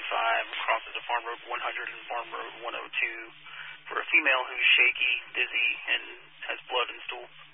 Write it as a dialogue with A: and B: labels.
A: crosses to Farm Road 100 and Farm Road 102 for a female who's shaky, dizzy, and has blood and stool.